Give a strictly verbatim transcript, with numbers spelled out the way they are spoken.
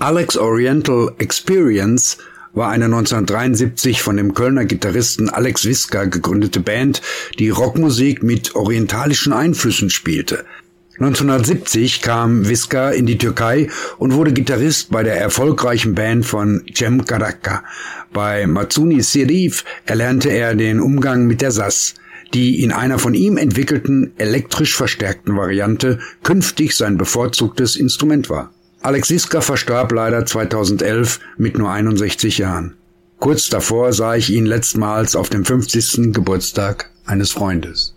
Alex Oriental Experience war eine neunzehnhundertdreiundsiebzig von dem Kölner Gitarristen Alex Wiska gegründete Band, die Rockmusik mit orientalischen Einflüssen spielte. neunzehnhundertsiebzig kam Wiska in die Türkei und wurde Gitarrist bei der erfolgreichen Band von Cem Karaca. Bei Mazzuni Şerif erlernte er den Umgang mit der Saz, die in einer von ihm entwickelten elektrisch verstärkten Variante künftig sein bevorzugtes Instrument war. Alex Wiska verstarb leider zweitausendelf mit nur einundsechzig Jahren. Kurz davor sah ich ihn letztmals auf dem fünfzigsten Geburtstag eines Freundes.